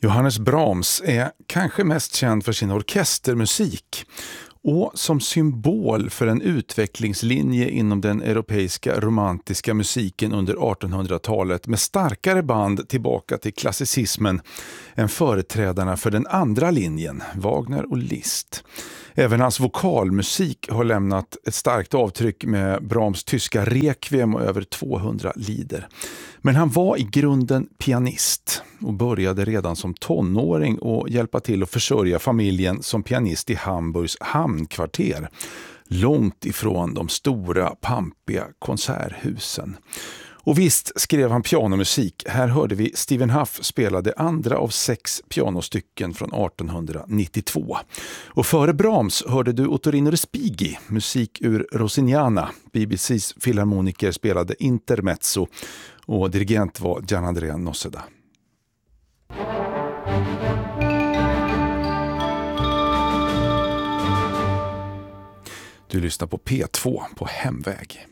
Johannes Brahms är kanske mest känd för sin orkestermusik och som symbol för en utvecklingslinje inom den europeiska romantiska musiken under 1800-talet med starkare band tillbaka till klassicismen än företrädarna för den andra linjen, Wagner och Liszt. Även hans vokalmusik har lämnat ett starkt avtryck med Brahms tyska Requiem och över 200 lieder. Men han var i grunden pianist och började redan som tonåring och hjälpa till att försörja familjen som pianist i Hamburgs hamnkvarter. Långt ifrån de stora, pampiga konserthusen. Och visst skrev han pianomusik. Här hörde vi Stephen Huff spela det andra av 6 pianostycken från 1892. Och före Brahms hörde du Ottorino Respighi, musik ur Rossignana. BBCs filharmoniker spelade intermezzo och dirigent var Gianandrea Noseda. Du lyssnar på P2 på Hemväg.